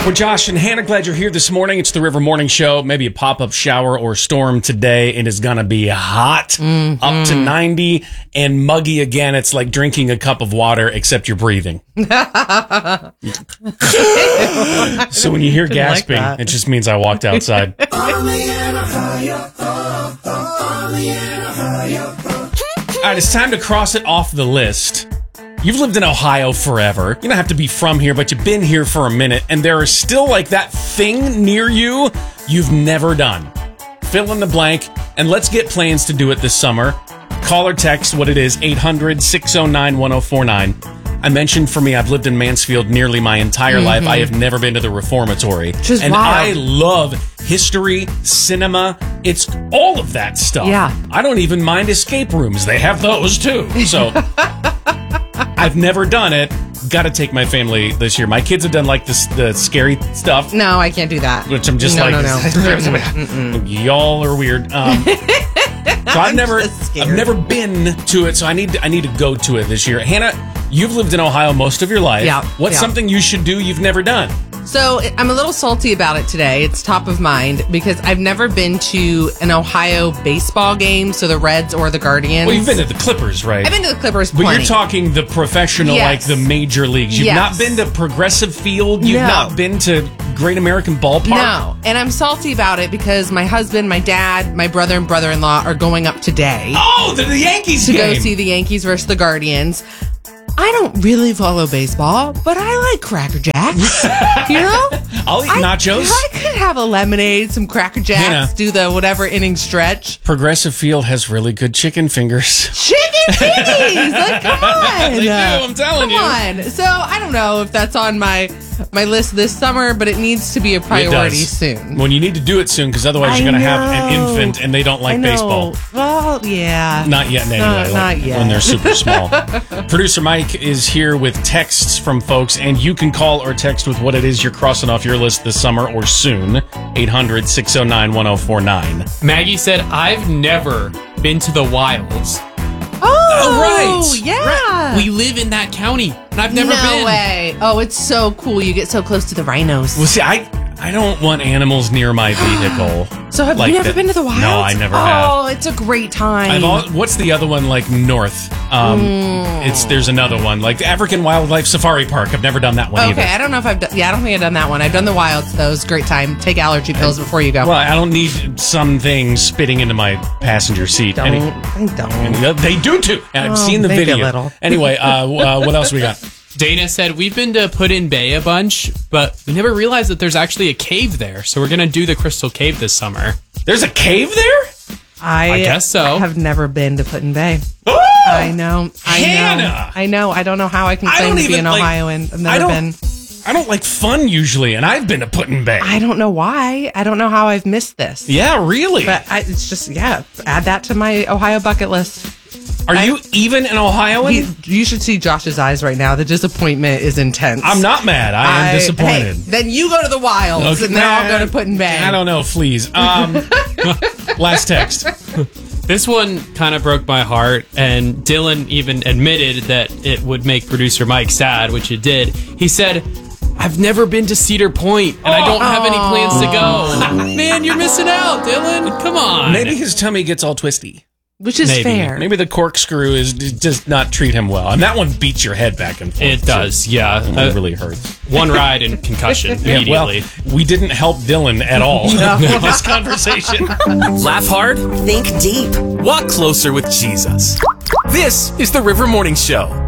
We're Josh and Hannah. Glad you're here this morning. It's the River Morning Show. Maybe a pop-up shower or storm today. It is going to be hot, up to 90, and muggy again. It's like drinking a cup of water, except you're breathing. So when you hear gasping, it just means I walked outside. All right, it's time to cross it off the list. You've lived in Ohio forever. You don't have to be from here, but you've been here for a minute, and there is still like that thing near you you've never done. Fill in the blank, and let's get plans to do it this summer. Call or text what it is, 800-609-1049. I mentioned for me, I've lived in Mansfield nearly my entire life. I have never been to the Reformatory. Just and wild. I love history, cinema. It's all of that stuff. Yeah. I don't even mind escape rooms. They have those too. So I've never done it. Got to take my family this year. My kids have done like the scary stuff. No, I can't do that. Which I'm just No. y'all are weird. So I've never been to it, so I need to go to it this year. Hannah, you've lived in Ohio most of your life. Yeah. What's something you should do you've never done? So I'm a little salty about it today. It's top of mind because I've never been to an Ohio baseball game, so the Reds or the Guardians. Well, you've been to the Clippers, right? I've been to the Clippers But plenty. you're talking the professional, Yes. like the major leagues. You've Yes. not been to Progressive Field. You've No. not been to Great American Ballpark. No, and I'm salty about it because my husband, my dad, my brother and brother-in-law are going up today Oh, the Yankees to game. go see the Yankees versus the Guardians. I don't really follow baseball, but I like Cracker Jacks. You know? I'll eat nachos. I could have a lemonade, some Cracker Jacks, Hannah. do the whatever inning stretch. Progressive Field has really good chicken fingers. Chicken titties! Like, come on. They do, I'm telling you. Come on. So I don't know if that's on my list this summer, but it needs to be a priority soon. When you need to do it soon, because otherwise you're going to have an infant and they don't like I know. baseball. Well, yeah. Not yet, anyway. Not yet. When they're super small. Producer Mike is here with texts from folks, and you can call or text with what it is you're crossing off your list this summer or soon. 800-609-1049. Maggie said, I've never been to the wilds. Oh, right. Yeah. We live in that county, and I've never no been. way. Oh, it's so cool. You get so close to the rhinos. Well, see, I don't want animals near my vehicle. So have Like you never that. been to the wild? No, I never have. Oh, it's a great time. What's the other one like north? There's another one like the African Wildlife Safari Park. I've never done that one either. Okay, I don't know if I've done. Yeah, I don't think I've done that one. I've done the wilds though. It's a great time. Take allergy pills before you go. Well, I don't need some things spitting into my passenger seat. don't. They do too. And I've seen the maybe a video. little. Anyway, what else we got? Dana said, we've been to Put-in Bay a bunch, but we never realized that there's actually a cave there, so we're going to do the Crystal Cave this summer. There's a cave there? I guess so. have never been to Put-in Bay. Oh! I know. Hannah! I know. I don't know how I can I claim don't to be even, an like- Ohioan. I've I never don't- been. I don't like fun usually, and I've been to Put-in Bay. I don't know why. I don't know how I've missed this. Yeah, really? But it's just, add that to my Ohio bucket list. Are you even an Ohioan? You should see Josh's eyes right now. The disappointment is intense. I'm not mad. I am disappointed. Hey, then you go to the wilds, and then I'll go to Put-in Bay. I don't know, fleas. Last text. This one kind of broke my heart, and Dylan even admitted that it would make producer Mike sad, which it did. He said, I've never been to Cedar Point, and I don't have any plans to go. Man, you're missing out, Dylan. Come on. Maybe his tummy gets all twisty. Which is Maybe. fair. Maybe the corkscrew does not treat him well. And that one beats your head back and forth. It does, yeah. It really hurts. One ride and concussion immediately. Well, we didn't help Dylan at all with this conversation. Laugh hard, think deep, walk closer with Jesus. This is the River Morning Show.